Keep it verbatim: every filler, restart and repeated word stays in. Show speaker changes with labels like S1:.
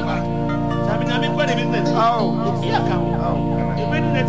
S1: Sabi na me kwa de business.
S2: Oh.
S1: Obi aka ho.
S2: Oh.
S1: Ebe ni net